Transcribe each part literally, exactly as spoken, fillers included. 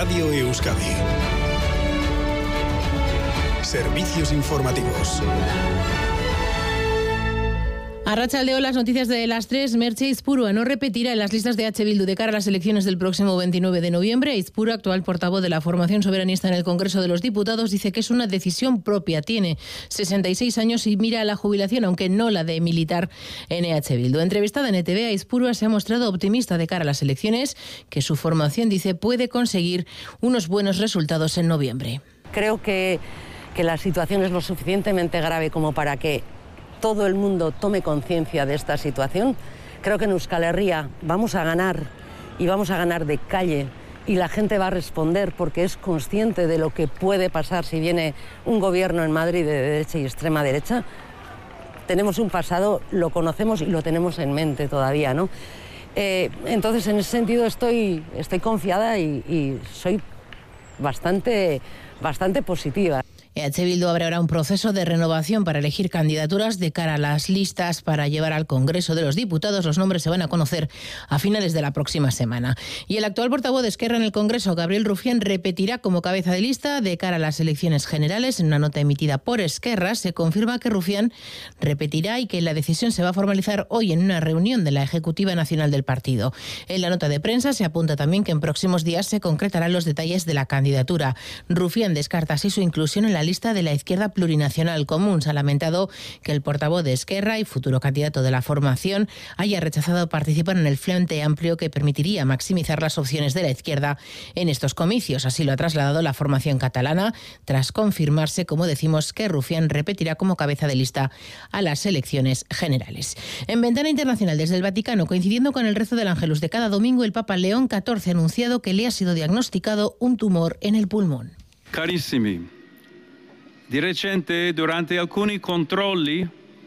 Radio Euskadi. Servicios informativos. Arratsaldeon, las noticias de las tres. Merche Aizpurua no repetirá en las listas de H. Bildu de cara a las elecciones del próximo veintinueve de noviembre. Aizpurua, actual portavoz de la formación soberanista en el Congreso de los Diputados, dice que es una decisión propia. Tiene sesenta y seis años y mira a la jubilación, aunque no la de militar en E H. Bildu. Entrevistada en E T V, Aizpurua se ha mostrado optimista de cara a las elecciones, que su formación, dice, puede conseguir unos buenos resultados en noviembre. Creo que, que la situación es lo suficientemente grave como para que todo el mundo tome conciencia de esta situación. Creo que en Euskal Herria vamos a ganar y vamos a ganar de calle y la gente va a responder porque es consciente de lo que puede pasar si viene un gobierno en Madrid de derecha y extrema derecha. Tenemos un pasado, lo conocemos y lo tenemos en mente todavía, ¿no? Eh, entonces, en ese sentido estoy, estoy confiada y, y soy bastante, bastante positiva. E H. Bildu abre ahora un proceso de renovación para elegir candidaturas de cara a las listas para llevar al Congreso de los Diputados. Los nombres se van a conocer a finales de la próxima semana. Y el actual portavoz de Esquerra en el Congreso, Gabriel Rufián, repetirá como cabeza de lista de cara a las elecciones generales. En una nota emitida por Esquerra se confirma que Rufián repetirá y que la decisión se va a formalizar hoy en una reunión de la Ejecutiva Nacional del partido. En la nota de prensa se apunta también que en próximos días se concretarán los detalles de la candidatura. Rufián descarta así su inclusión en la lista de la Izquierda Plurinacional Común. Se ha lamentado que el portavoz de Esquerra y futuro candidato de la formación haya rechazado participar en el Frente Amplio, que permitiría maximizar las opciones de la izquierda en estos comicios. Así lo ha trasladado la formación catalana, tras confirmarse, como decimos, que Rufián repetirá como cabeza de lista a las elecciones generales. En Ventana Internacional, desde el Vaticano, coincidiendo con el rezo del Ángelus de cada domingo, el Papa León catorce ha anunciado que le ha sido diagnosticado un tumor en el pulmón. Carissimi, di recente, durante alcuni controlli,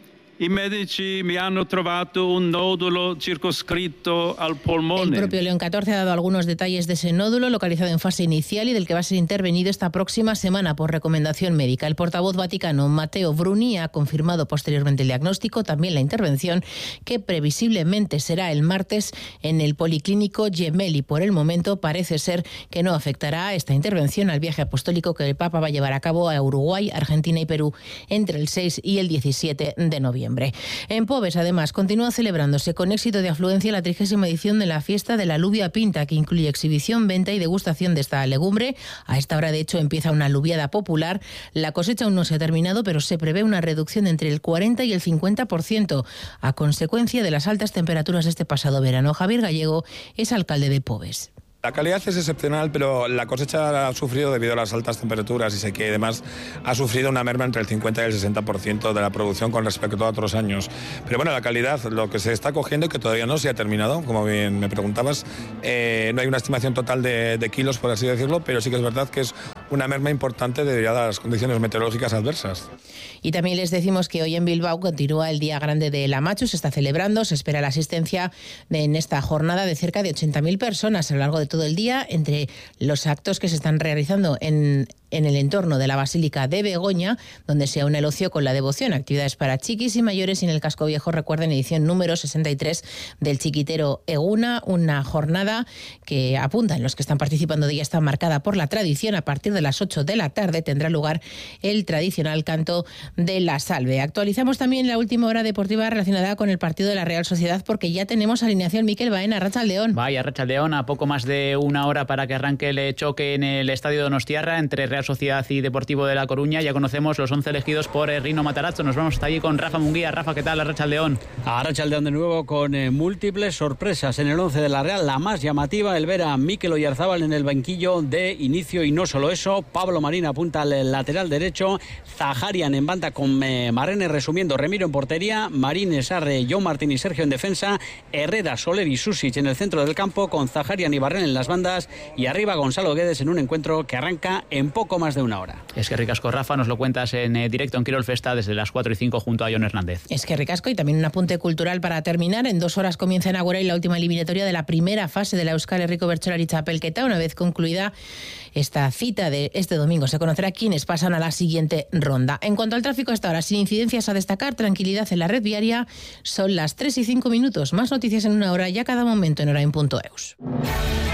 i medici mi hanno trovato un nódulo circoscritto al polmone. El propio León catorce ha dado algunos detalles de ese nódulo localizado en fase inicial y del que va a ser intervenido esta próxima semana por recomendación médica. El portavoz vaticano Matteo Bruni ha confirmado posteriormente el diagnóstico, también la intervención, que previsiblemente será el martes en el Policlínico Gemelli. Por el momento parece ser que no afectará esta intervención al viaje apostólico que el Papa va a llevar a cabo a Uruguay, Argentina y Perú entre el seis y el diecisiete de noviembre. En Pobes, además, continúa celebrándose con éxito de afluencia la trigésima edición de la fiesta de la alubia pinta, que incluye exhibición, venta y degustación de esta legumbre. A esta hora, de hecho, empieza una alubiada popular. La cosecha aún no se ha terminado, pero se prevé una reducción de entre el cuarenta y el cincuenta por ciento a consecuencia de las altas temperaturas de este pasado verano. Javier Gallego es alcalde de Pobes. La calidad es excepcional, pero la cosecha ha sufrido debido a las altas temperaturas y sé que además ha sufrido una merma entre el cincuenta y el sesenta por ciento de la producción con respecto a otros años. Pero bueno, la calidad, lo que se está cogiendo y que todavía no se ha terminado, como bien me preguntabas, eh, no hay una estimación total de, de kilos, por así decirlo, pero sí que es verdad que es una merma importante debido a las condiciones meteorológicas adversas. Y también les decimos que hoy en Bilbao continúa el Día Grande de la Machu, se está celebrando, se espera la asistencia de, en esta jornada de cerca de ochenta mil personas a lo largo de todo el día, entre los actos que se están realizando en en el entorno de la Basílica de Begoña, donde se une el ocio con la devoción, actividades para chiquis y mayores, y en el Casco Viejo, recuerden, edición número sesenta y tres del Chiquitero Eguna, una jornada que apunta en los que están participando de ella, está marcada por la tradición. A partir de las ocho de la tarde tendrá lugar el tradicional canto de la salve. Actualizamos también la última hora deportiva relacionada con el partido de la Real Sociedad, porque ya tenemos alineación. Mikel Baena, Arratsaldeon. Vaya, Arratsaldeon, a poco más de una hora para que arranque el choque en el estadio Donostiarra entre Real Sociedad y Deportivo de La Coruña. Ya conocemos los once elegidos por Rino Matarazzo. Nos vamos hasta allí con Rafa Munguía. Rafa, ¿qué tal? Arratsaldeon. Arratsaldeon de nuevo con eh, múltiples sorpresas en el once de la Real. La más llamativa, el ver a Mikel Oyarzábal en el banquillo de inicio, y no solo eso, Pablo Marín apunta al lateral derecho, Zaharian en banda con eh, Marrene, resumiendo, Remiro en portería, Marín, Sarre, John Martín y Sergio en defensa, Herrera, Soler y Susic en el centro del campo, con Zaharian y Barren en las bandas, y arriba Gonzalo Guedes en un encuentro que arranca en poco más de una hora. Es que ricasco, Rafa, nos lo cuentas en eh, directo en Quirol Festa desde las cuatro y cinco junto a Jon Hernández. Es que ricasco, y también un apunte cultural para terminar. En dos horas comienza a inaugurar la última eliminatoria de la primera fase de la Euskal Herriko Bertsolari Txapelketa. Una vez concluida esta cita de este domingo, se conocerá quiénes pasan a la siguiente ronda. En cuanto al tráfico, hasta ahora sin incidencias a destacar, tranquilidad en la red viaria. Son las tres y cinco minutos. Más noticias en una hora, ya cada momento en Orain punto eus.